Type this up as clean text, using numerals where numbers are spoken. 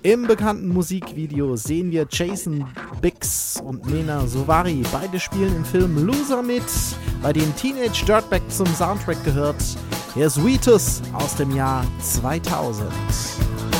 Im bekannten Musikvideo sehen wir Jason Biggs und Mena Suvari. Beide spielen im Film Loser mit, bei dem Teenage Dirtbag zum Soundtrack gehört. Der Sweetus aus dem Jahr 2000.